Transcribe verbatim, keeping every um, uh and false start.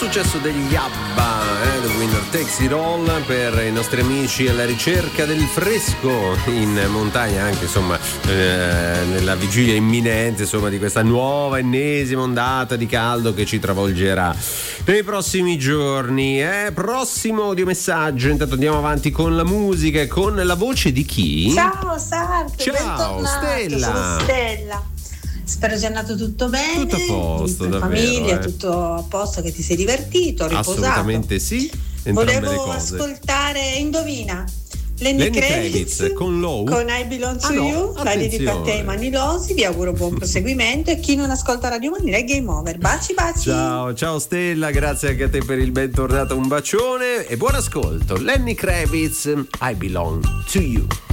successo degli ABBA, eh? The Winner Takes It All, per i nostri amici alla ricerca del fresco in montagna, anche insomma eh, nella vigilia imminente insomma di questa nuova ennesima ondata di caldo che ci travolgerà nei prossimi giorni. Eh? Prossimo audiomessaggio, intanto andiamo avanti con la musica e con la voce di chi? Ciao Sarto, ciao Stella. Sono Stella. Spero sia andato tutto bene, tutto a posto, in davvero, famiglia, eh. tutto a posto, che ti sei divertito, riposato. Assolutamente sì, entrambe Volevo le cose. ascoltare, indovina, Lenny, Lenny Kravitz, Kravitz con Low, con I Belong to ah, no, You, la dedico a te ai manilosi, vi auguro buon proseguimento e chi non ascolta Radio Manila è game over. Baci baci. Ciao, ciao Stella, grazie anche a te per il bentornato, un bacione e buon ascolto. Lenny Kravitz, I Belong to You.